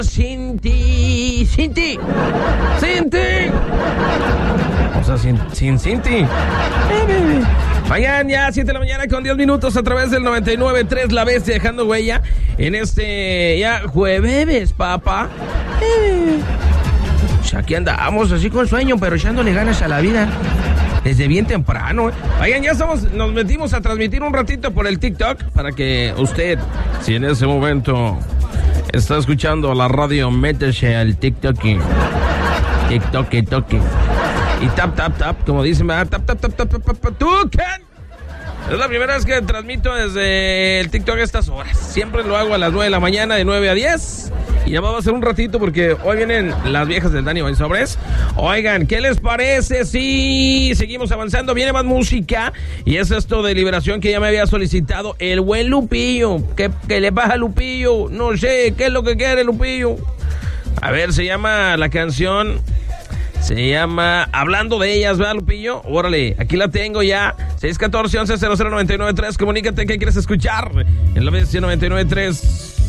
sin ti. O sea, sin Cinti. Vayan ya, 7 de la mañana con 10 minutos a través del 99.3 La Bestia, dejando huella en ya jueves, papá. Pues aquí andamos, así con sueño, pero echándole ganas a la vida. Desde bien temprano. Vayan, ya nos metimos a transmitir un ratito por el TikTok para que usted, si en ese momento está escuchando la radio, métese al TikTok. TikTok. Y tap, como dicen, tap, es la primera vez que transmito desde el TikTok a estas horas. Siempre lo hago a las 9 de la mañana, de 9 a 10. Y ya vamos a hacer un ratito porque hoy vienen las viejas del Dani Sobres. Oigan, ¿qué les parece si seguimos avanzando? Viene más música. Y es esto de Liberación que ya me había solicitado el buen Lupillo. ¿Qué le pasa a Lupillo? No sé, ¿qué es lo que quiere Lupillo? A ver, se llama la canción... Se llama Hablando de Ellas, ¿verdad, Lupillo? Órale, aquí la tengo ya. 614-11-00-993. Comunícate, ¿qué quieres escuchar? En la Bestia 99.3.